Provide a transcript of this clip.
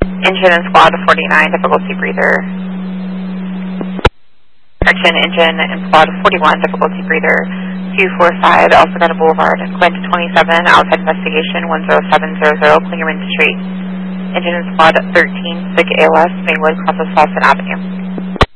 Engine and squad 49, difficulty breather. Correction, engine and squad 41, difficulty breather. 245, El Segundo Boulevard. Quint 27, outside investigation 10700, Klingerman Street. Engine and squad 13, SIG ALS, Maywood, Cross of Slauson Avenue.